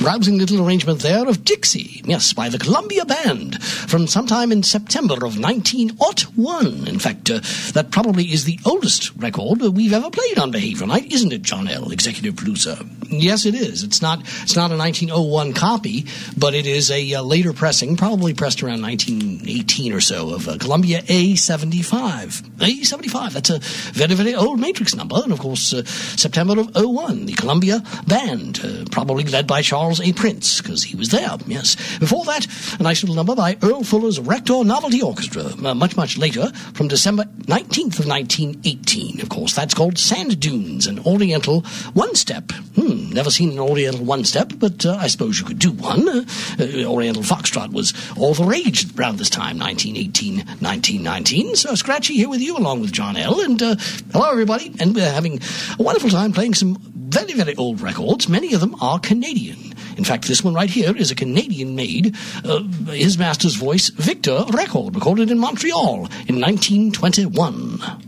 rousing little arrangement there of Dixie, yes, by the Columbia Band, from sometime in September of 1901. In fact, that probably is the oldest record we've ever played on Behavior Night, isn't it, John L., executive producer? Yes, it is. It's not a 1901 copy, but it is a later pressing, probably pressed around 1918 or so, of Columbia A75. A75, that's a very, very old Matrix number, and of course, September of 01, the Columbia Band, probably led by Charles A. Prince, because he was there, yes. Before that, a nice little number by Earl Fuller's Rector Novelty Orchestra, much, much later, from December 19th of 1918, of course. That's called Sand Dunes, an Oriental one-step. Never seen an Oriental one-step, but I suppose you could do one. Oriental Foxtrot was all the rage around this time, 1918, 1919. So Scratchy here with you, along with John L. And hello, everybody. And we're having a wonderful time playing some very, very old records. Many of them are Canadian. In fact, this one right here is a Canadian-made, His Master's Voice Victor record, recorded in Montreal in 1921.